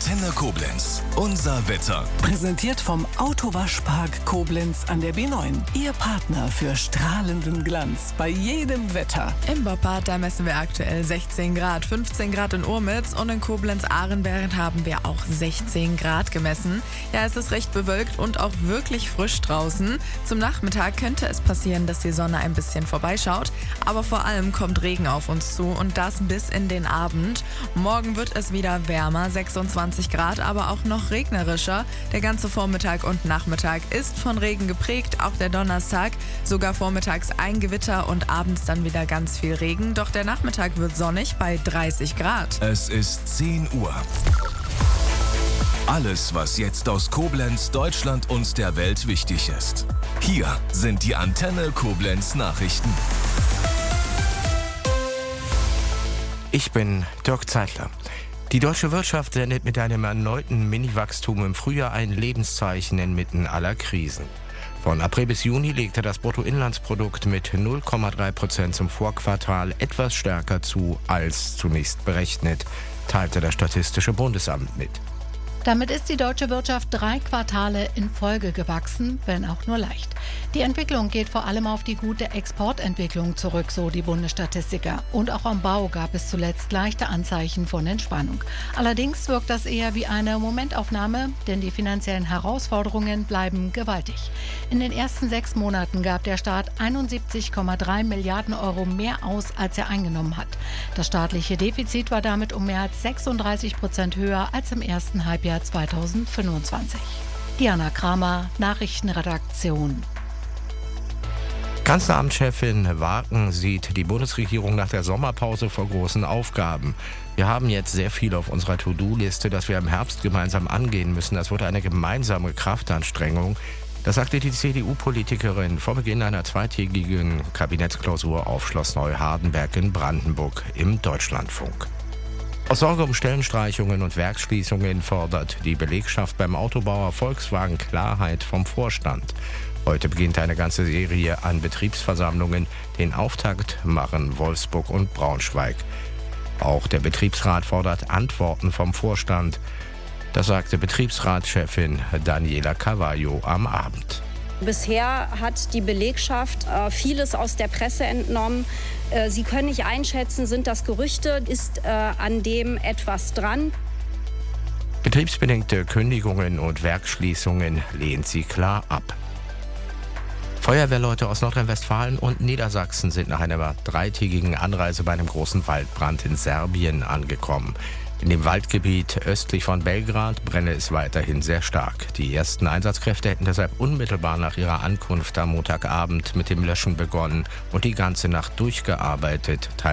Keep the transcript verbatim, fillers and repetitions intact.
Antenne Koblenz. Unser Wetter. Präsentiert vom Autowaschpark Koblenz an der B neun. Ihr Partner für strahlenden Glanz bei jedem Wetter. Im Boppard, da messen wir aktuell sechzehn Grad, fünfzehn Grad in Urmitz und in Koblenz-Ahrenberg haben wir auch sechzehn Grad gemessen. Ja, es ist recht bewölkt und auch wirklich frisch draußen. Zum Nachmittag könnte es passieren, dass die Sonne ein bisschen vorbeischaut, aber vor allem kommt Regen auf uns zu und das bis in den Abend. Morgen wird es wieder wärmer, sechsundzwanzig Grad, aber auch noch regnerischer. Der ganze Vormittag und Nachmittag ist von Regen geprägt, auch der Donnerstag. Sogar vormittags ein Gewitter und abends dann wieder ganz viel Regen. Doch der Nachmittag wird sonnig bei dreißig Grad. Es ist zehn Uhr. Alles, was jetzt aus Koblenz, Deutschland und der Welt wichtig ist. Hier sind die Antenne Koblenz Nachrichten. Ich bin Dirk Zeitler. Die deutsche Wirtschaft sendet mit einem erneuten Mini-Wachstum im Frühjahr ein Lebenszeichen inmitten aller Krisen. Von April bis Juni legte das Bruttoinlandsprodukt mit null Komma drei Prozent zum Vorquartal etwas stärker zu als zunächst berechnet, teilte das Statistische Bundesamt mit. Damit ist die deutsche Wirtschaft drei Quartale in Folge gewachsen, wenn auch nur leicht. Die Entwicklung geht vor allem auf die gute Exportentwicklung zurück, so die Bundesstatistiker. Und auch am Bau gab es zuletzt leichte Anzeichen von Entspannung. Allerdings wirkt das eher wie eine Momentaufnahme, denn die finanziellen Herausforderungen bleiben gewaltig. In den ersten sechs Monaten gab der Staat einundsiebzig Komma drei Milliarden Euro mehr aus, als er eingenommen hat. Das staatliche Defizit war damit um mehr als sechsunddreißig Prozent höher als im ersten Halbjahr zweitausendfünfundzwanzig. Diana Kramer, Nachrichtenredaktion. Kanzleramtschefin Waken sieht die Bundesregierung nach der Sommerpause vor großen Aufgaben. Wir haben jetzt sehr viel auf unserer To-Do-Liste, das wir im Herbst gemeinsam angehen müssen. Das wird eine gemeinsame Kraftanstrengung. Das sagte die C D U-Politikerin vor Beginn einer zweitägigen Kabinettsklausur auf Schloss Neuhardenberg in Brandenburg im Deutschlandfunk. Aus Sorge um Stellenstreichungen und Werksschließungen fordert die Belegschaft beim Autobauer Volkswagen Klarheit vom Vorstand. Heute beginnt eine ganze Serie an Betriebsversammlungen. Den Auftakt machen Wolfsburg und Braunschweig. Auch der Betriebsrat fordert Antworten vom Vorstand. Das sagte Betriebsratschefin Daniela Cavallo am Abend. Bisher hat die Belegschaft äh, vieles aus der Presse entnommen. Äh, sie können nicht einschätzen, sind das Gerüchte, ist äh, an dem etwas dran. Betriebsbedingte Kündigungen und Werksschließungen lehnt sie klar ab. Feuerwehrleute aus Nordrhein-Westfalen und Niedersachsen sind nach einer dreitägigen Anreise bei einem großen Waldbrand in Serbien angekommen. In dem Waldgebiet östlich von Belgrad brenne es weiterhin sehr stark. Die ersten Einsatzkräfte hätten deshalb unmittelbar nach ihrer Ankunft am Montagabend mit dem Löschen begonnen und die ganze Nacht durchgearbeitet,